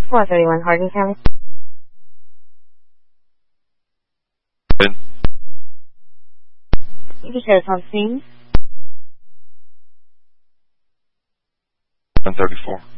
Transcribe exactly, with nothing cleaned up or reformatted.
four thirty-one Hardin County. Good. You can share on scene. one thirty-four.